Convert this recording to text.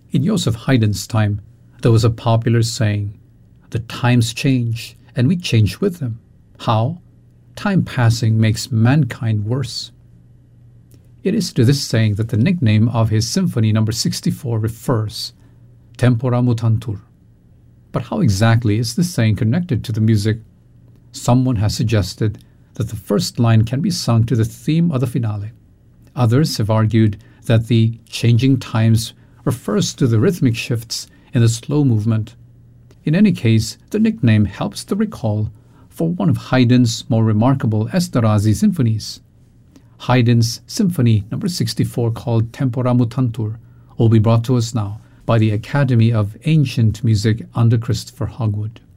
In Joseph Haydn's time, there was a popular saying, "The times change, and we change with them." How? Time passing makes mankind worse. It is to this saying that the nickname of his Symphony No. 64 refers, Tempora Mutantur. But how exactly is this saying connected to the music? Someone has suggested that the first line can be sung to the theme of the finale. Others have argued that the changing times refers to the rhythmic shifts in the slow movement. In any case, the nickname helps to recall for one of Haydn's more remarkable Esterhazy symphonies. Haydn's Symphony No. 64, called Tempora Mutantur, will be brought to us now by the Academy of Ancient Music under Christopher Hogwood.